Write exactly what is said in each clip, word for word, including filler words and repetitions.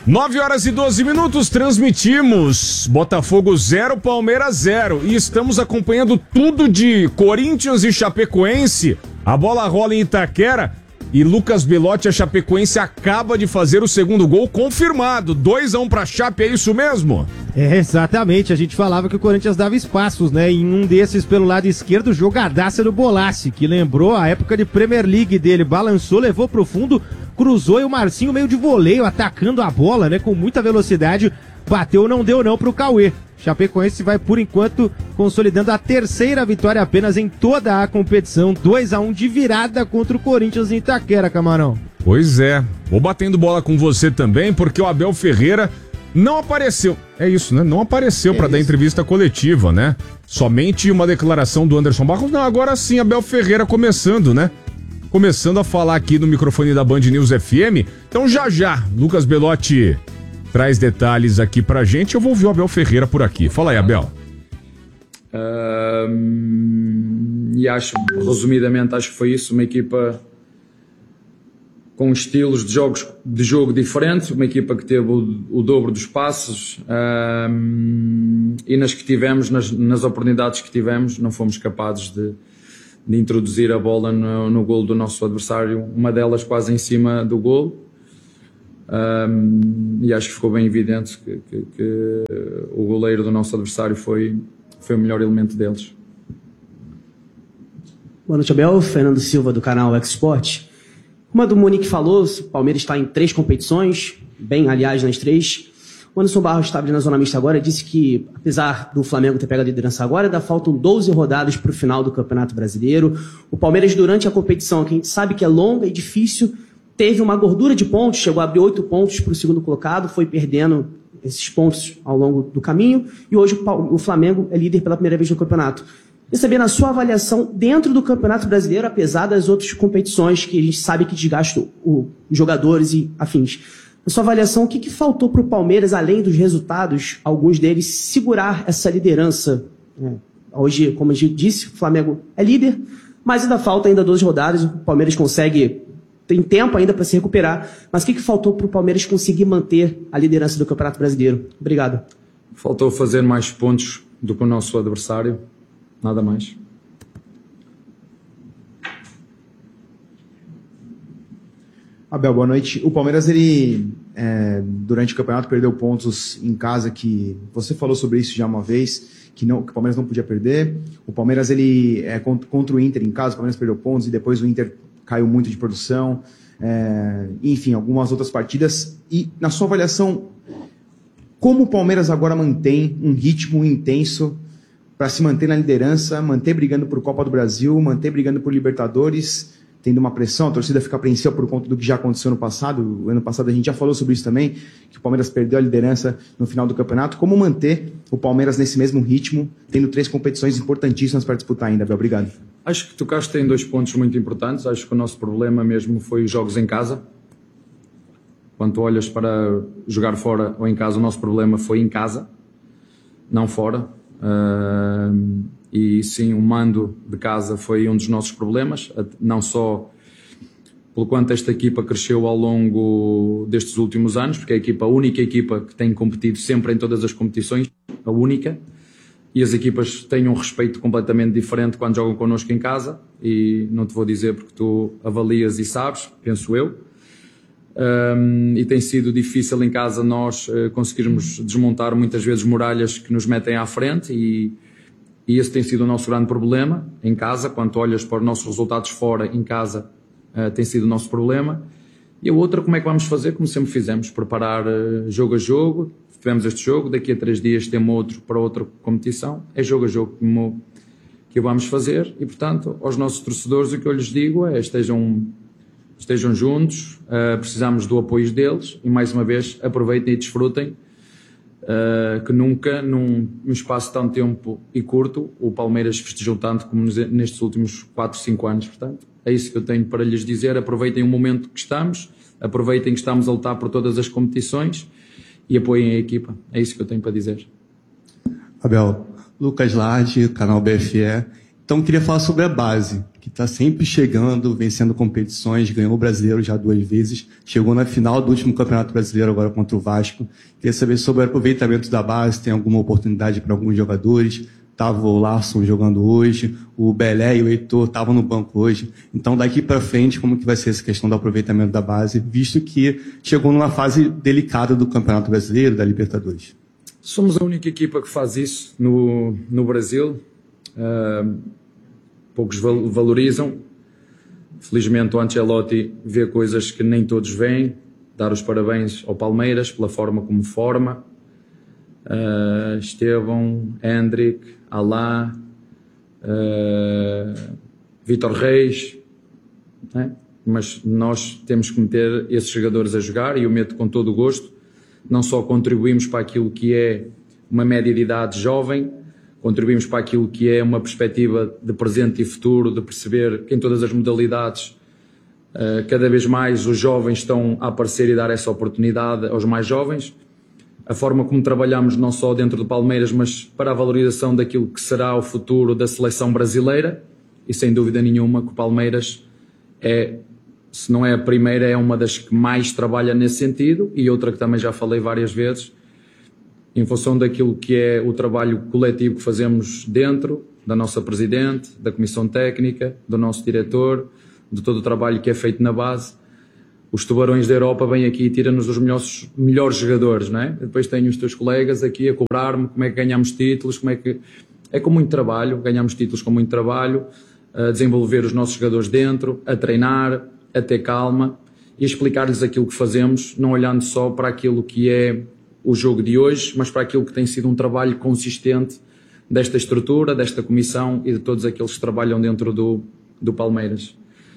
nove horas e doze minutos, transmitimos Botafogo zero, Palmeiras zero. E estamos acompanhando tudo de Corinthians e Chapecoense. A bola rola em Itaquera e Lucas Belotti, a Chapecoense, acaba de fazer o segundo gol confirmado. dois a um pra Chape, é isso mesmo? É, exatamente. A gente falava que o Corinthians dava espaços, né? Em um desses, pelo lado esquerdo, jogadaça do Bolassi, que lembrou a época de Premier League dele. Balançou, levou pro fundo, cruzou e o Marcinho meio de voleio, atacando a bola, né? Com muita velocidade. Bateu, não deu não pro Cauê. Chapecoense vai, por enquanto, consolidando a terceira vitória apenas em toda a competição. dois a um de virada contra o Corinthians em Itaquera, Camarão. Pois é. Vou batendo bola com você também, porque o Abel Ferreira não apareceu. É isso, né? Não apareceu é para dar entrevista coletiva, né? Somente uma declaração do Anderson Barros. Não, agora sim, Abel Ferreira começando, né? Começando a falar aqui no microfone da Band News F M. Então já já, Lucas Belotti traz detalhes aqui pra gente. Eu vou ouvir o Abel Ferreira por aqui. Fala aí, Abel. Uh, e acho, resumidamente, acho que foi isso. Uma equipa com estilos de, jogos, de jogo diferentes. Uma equipa que teve o, o dobro dos passos. Uh, e nas que tivemos, nas, nas oportunidades que tivemos, não fomos capazes de, de introduzir a bola no, no golo do nosso adversário. Uma delas quase em cima do golo. Um, e acho que ficou bem evidente que, que, que o goleiro do nosso adversário foi, foi o melhor elemento deles. Boa noite, Abel. Fernando Silva, do canal X-Sport. Como a do Monique falou, o Palmeiras está em três competições, bem, aliás, nas três. O Anderson Barros está abrindo na zona mista agora, disse que, apesar do Flamengo ter pegado a liderança agora, ainda faltam doze rodadas para o final do Campeonato Brasileiro. O Palmeiras, durante a competição, que a gente sabe que é longa e difícil, teve uma gordura de pontos, chegou a abrir oito pontos para o segundo colocado, foi perdendo esses pontos ao longo do caminho, e hoje o Flamengo é líder pela primeira vez no campeonato. Queria saber, na sua avaliação, dentro do Campeonato Brasileiro, apesar das outras competições que a gente sabe que desgastam os jogadores e afins, na sua avaliação, o que, que faltou para o Palmeiras, além dos resultados, alguns deles, segurar essa liderança? Hoje, como a gente disse, o Flamengo é líder, mas ainda falta ainda doze rodadas, o Palmeiras consegue... Tem tempo ainda para se recuperar, mas o que, que faltou para o Palmeiras conseguir manter a liderança do Campeonato Brasileiro? Obrigado. Faltou fazer mais pontos do que o nosso adversário, nada mais. Abel, boa noite. O Palmeiras, ele, é, durante o campeonato, perdeu pontos em casa, que você falou sobre isso já uma vez, que, não, que o Palmeiras não podia perder. O Palmeiras, ele, é, contra o Inter em casa, o Palmeiras perdeu pontos e depois o Inter caiu muito de produção, é, enfim, algumas outras partidas. E, na sua avaliação, como o Palmeiras agora mantém um ritmo intenso para se manter na liderança, manter brigando por Copa do Brasil, manter brigando por Libertadores, tendo uma pressão, a torcida fica apreensiva por conta do que já aconteceu no passado. O ano passado a gente já falou sobre isso também, que o Palmeiras perdeu a liderança no final do campeonato. Como manter o Palmeiras nesse mesmo ritmo, tendo três competições importantíssimas para disputar ainda, Abel? Obrigado. Acho que tocaste em dois pontos muito importantes. Acho que o nosso problema mesmo foi os jogos em casa. Quando tu olhas para jogar fora ou em casa, o nosso problema foi em casa, não fora. Uh, e sim, o mando de casa foi um dos nossos problemas, não só pelo quanto esta equipa cresceu ao longo destes últimos anos, porque é a, equipa, a única equipa que tem competido sempre em todas as competições, a única, e as equipas têm um respeito completamente diferente quando jogam connosco em casa, e não te vou dizer porque tu avalias e sabes, penso eu. Um, e tem sido difícil em casa nós uh, conseguirmos desmontar muitas vezes muralhas que nos metem à frente, e, e esse tem sido o nosso grande problema em casa. Quando olhas para os nossos resultados fora, em casa, uh, tem sido o nosso problema. E a outra, como é que vamos fazer? Como sempre fizemos, preparar uh, jogo a jogo. Tivemos este jogo, daqui a três dias temos outro para outra competição, é jogo a jogo como, que o vamos fazer. E portanto, aos nossos torcedores, o que eu lhes digo é estejam Estejam juntos, uh, precisamos do apoio deles e, mais uma vez, aproveitem e desfrutem, uh, que nunca, num, num espaço tão tempo e curto, o Palmeiras festejou tanto como nos, nestes últimos quatro, cinco anos. Portanto, é isso que eu tenho para lhes dizer. Aproveitem o momento que estamos, aproveitem que estamos a lutar por todas as competições e apoiem a equipa. É isso que eu tenho para dizer. Abel, Lucas Lardi, canal B F E. Então, eu queria falar sobre a base, que está sempre chegando, vencendo competições, ganhou o Brasileiro já duas vezes, chegou na final do último Campeonato Brasileiro agora contra o Vasco. Queria saber sobre o aproveitamento da base, tem alguma oportunidade para alguns jogadores? Estava o Larson jogando hoje, o Belé e o Heitor estavam no banco hoje. Então, daqui para frente, como que vai ser essa questão do aproveitamento da base, visto que chegou numa fase delicada do Campeonato Brasileiro, da Libertadores? Somos a única equipa que faz isso no, no Brasil. Uh, poucos val- valorizam. Felizmente o Ancelotti vê coisas que nem todos veem. Dar os parabéns ao Palmeiras pela forma como forma. Uh, Estevão, Hendrick, Alá, uh, Vítor Reis, né? Mas nós temos que meter esses jogadores a jogar e eu meto com todo o gosto. Não só contribuímos para aquilo que é uma média de idade jovem, contribuímos para aquilo que é uma perspectiva de presente e futuro, de perceber que em todas as modalidades uh, cada vez mais os jovens estão a aparecer e dar essa oportunidade aos mais jovens. A forma como trabalhamos não só dentro do Palmeiras, mas para a valorização daquilo que será o futuro da seleção brasileira, e sem dúvida nenhuma que o Palmeiras é, se não é a primeira, é uma das que mais trabalha nesse sentido, e outra que também já falei várias vezes, em função daquilo que é o trabalho coletivo que fazemos dentro da nossa Presidente, da Comissão Técnica, do nosso Diretor, de todo o trabalho que é feito na base. Os tubarões da Europa vêm aqui e tiram-nos os melhores, melhores jogadores, não é? Depois tenho os teus colegas aqui a cobrar-me como é que ganhamos títulos, como é que... É com muito trabalho, ganhamos títulos com muito trabalho, a desenvolver os nossos jogadores dentro, a treinar, a ter calma e explicar-lhes aquilo que fazemos, não olhando só para aquilo que é o jogo de hoje, mas para aquilo que tem sido um trabalho consistente desta estrutura, desta comissão e de todos aqueles que trabalham dentro do, do Palmeiras.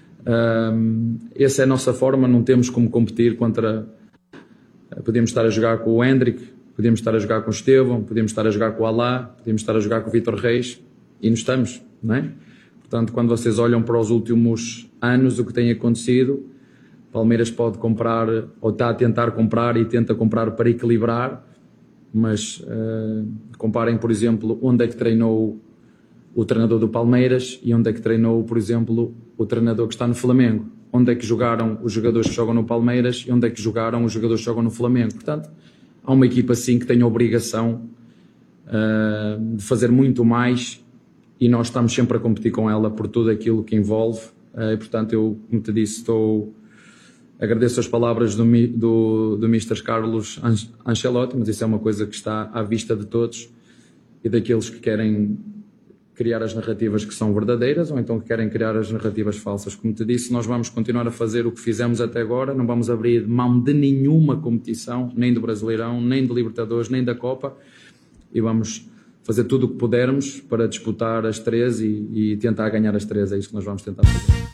Um, essa é a nossa forma, não temos como competir contra... Podemos estar a jogar com o Hendrick, podemos estar a jogar com o Estevão, podemos estar a jogar com o Alá, podemos estar a jogar com o Vítor Reis e não estamos, não é? Portanto, quando vocês olham para os últimos anos, o que tem acontecido, Palmeiras pode comprar, ou está a tentar comprar e tenta comprar para equilibrar, mas uh, comparem, por exemplo, onde é que treinou o treinador do Palmeiras e onde é que treinou, por exemplo, o treinador que está no Flamengo. Onde é que jogaram os jogadores que jogam no Palmeiras e onde é que jogaram os jogadores que jogam no Flamengo. Portanto, há uma equipa assim que tem a obrigação uh, de fazer muito mais e nós estamos sempre a competir com ela por tudo aquilo que envolve. Uh, e, portanto, eu, como te disse, estou... Agradeço as palavras do, do, do mister Carlos Ancelotti, mas isso é uma coisa que está à vista de todos e daqueles que querem criar as narrativas que são verdadeiras ou então que querem criar as narrativas falsas. Como te disse, nós vamos continuar a fazer o que fizemos até agora, não vamos abrir mão de nenhuma competição, nem do Brasileirão, nem de Libertadores, nem da Copa, e vamos fazer tudo o que pudermos para disputar as três e, e tentar ganhar as três. É isso que nós vamos tentar fazer.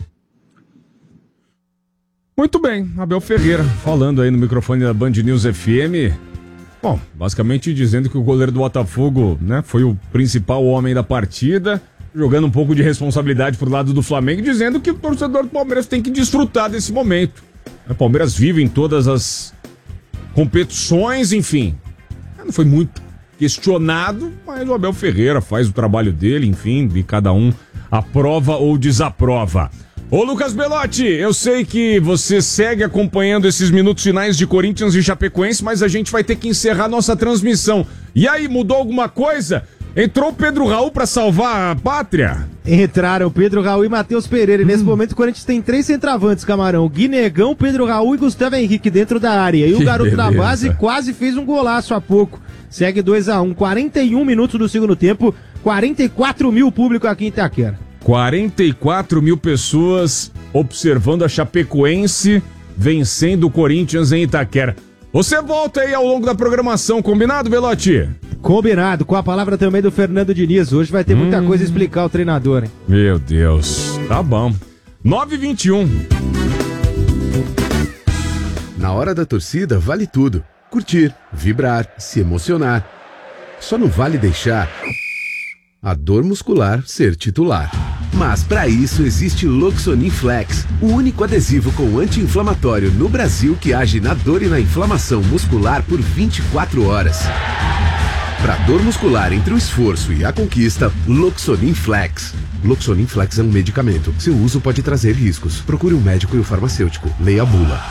Muito bem, Abel Ferreira falando aí no microfone da Band News F M. Bom, basicamente dizendo que o goleiro do Botafogo, né, foi o principal homem da partida, jogando um pouco de responsabilidade pro lado do Flamengo, dizendo que o torcedor do Palmeiras tem que desfrutar desse momento. O Palmeiras vive em todas as competições, enfim. Não foi muito questionado, mas o Abel Ferreira faz o trabalho dele, enfim, e cada um aprova ou desaprova. Ô Lucas Belotti, eu sei que você segue acompanhando esses minutos finais de Corinthians e Chapecoense, mas a gente vai ter que encerrar nossa transmissão. E aí, mudou alguma coisa? Entrou o Pedro Raul pra salvar a pátria? Entraram Pedro Raul e Matheus Pereira. E nesse hum. momento o Corinthians tem três centroavantes, Camarão. Guinegão, Pedro Raul e Gustavo Henrique dentro da área. E o que garoto beleza. Da base quase fez um golaço há pouco. Segue dois a um, quarenta e um minutos do segundo tempo, quarenta e quatro mil público aqui em Itaquera. quarenta e quatro mil pessoas observando a Chapecoense vencendo o Corinthians em Itaquera. Você volta aí ao longo da programação, combinado, Belotti? Combinado, com a palavra também do Fernando Diniz. Hoje vai ter muita hum. coisa a explicar ao treinador, hein? Meu Deus, tá bom. nove e vinte e um. Na hora da torcida vale tudo. Curtir, vibrar, se emocionar. Só não vale deixar a dor muscular ser titular. Mas para isso existe Loxonin Flex, o único adesivo com anti-inflamatório no Brasil que age na dor e na inflamação muscular por vinte e quatro horas. Para dor muscular entre o esforço e a conquista, Loxonin Flex. Loxonin Flex é um medicamento. Seu uso pode trazer riscos. Procure um médico e o farmacêutico. Leia a bula.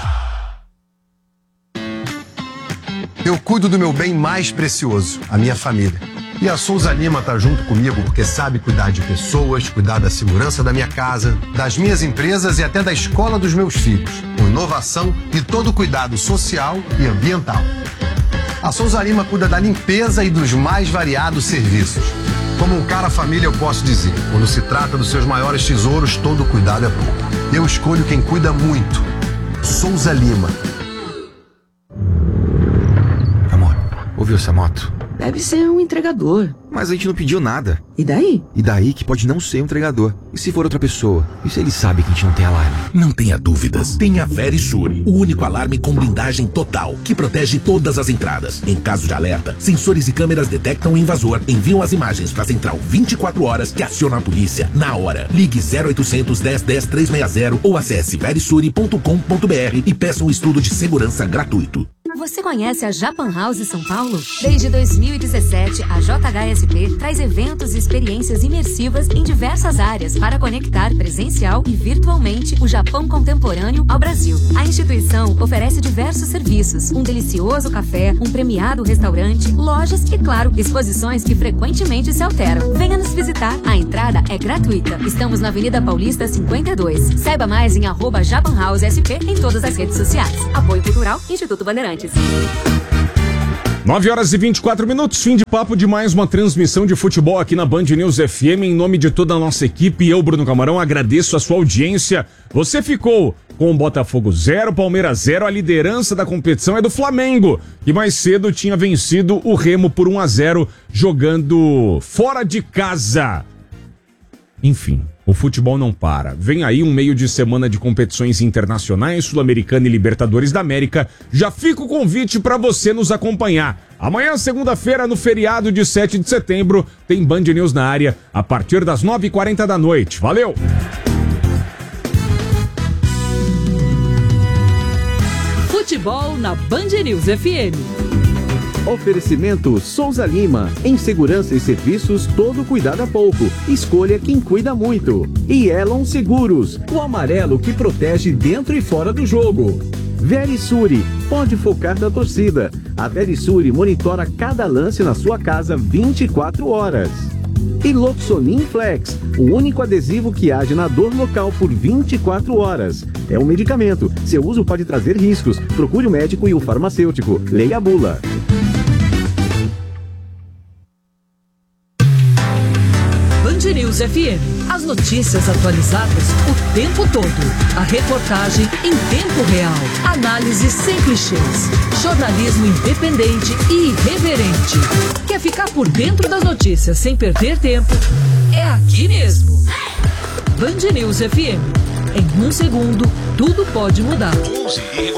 Eu cuido do meu bem mais precioso, a minha família. E a Souza Lima tá junto comigo porque sabe cuidar de pessoas, cuidar da segurança da minha casa, das minhas empresas e até da escola dos meus filhos, com inovação e todo cuidado social e ambiental. A Souza Lima cuida da limpeza e dos mais variados serviços. Como um cara família eu posso dizer, quando se trata dos seus maiores tesouros, todo cuidado é pouco. Eu escolho quem cuida muito. Souza Lima. Amor, ouviu essa moto? Deve ser um entregador. Mas a gente não pediu nada. E daí? E daí que pode não ser um entregador. E se for outra pessoa? E se ele sabe que a gente não tem alarme? Não tenha dúvidas. Tenha Verisure, o único alarme com blindagem total, que protege todas as entradas. Em caso de alerta, sensores e câmeras detectam o invasor, enviam as imagens para a central vinte e quatro horas que aciona a polícia na hora. Ligue zero oitocentos, dez, dez, trezentos e sessenta ou acesse verisure ponto com ponto br e peça um estudo de segurança gratuito. Você conhece a Japan House São Paulo? Desde dois mil e dezessete, a J H S P traz eventos e experiências imersivas em diversas áreas para conectar presencial e virtualmente o Japão contemporâneo ao Brasil. A instituição oferece diversos serviços, um delicioso café, um premiado restaurante, lojas e, claro, exposições que frequentemente se alteram. Venha nos visitar, a entrada é gratuita. Estamos na Avenida Paulista cinquenta e dois. Saiba mais em arroba Japan House S P em todas as redes sociais. Apoio Cultural, Instituto Bandeirantes. nove horas e vinte e quatro minutos, fim de papo de mais uma transmissão de futebol aqui na Band News F M. Em nome de toda a nossa equipe, eu, Bruno Camarão, agradeço a sua audiência. Você ficou com o Botafogo zero, Palmeiras zero. A liderança da competição é do Flamengo, que mais cedo tinha vencido o Remo por um a zero, jogando fora de casa. Enfim, o futebol não para. Vem aí um meio de semana de competições internacionais, Sul-Americana e Libertadores da América. Já fica o convite para você nos acompanhar. Amanhã, segunda-feira, no feriado de sete de setembro, tem Band News na área, a partir das nove e quarenta da noite. Valeu! Futebol na Band News F M. Oferecimento Souza Lima. Em segurança e serviços, todo cuidado é pouco. Escolha quem cuida muito. E Elon Seguros, o amarelo que protege dentro e fora do jogo. Verisure, pode focar na torcida. A Verisure monitora cada lance na sua casa vinte e quatro horas. E Loxonin Flex, o único adesivo que age na dor local por vinte e quatro horas. É um medicamento. Seu uso pode trazer riscos. Procure o médico e o farmacêutico. Leia a bula. Band News F M. As notícias atualizadas o tempo todo. A reportagem em tempo real. Análise sem clichês. Jornalismo independente e irreverente. Quer ficar por dentro das notícias sem perder tempo? É aqui mesmo. Band News F M. Em um segundo, tudo pode mudar.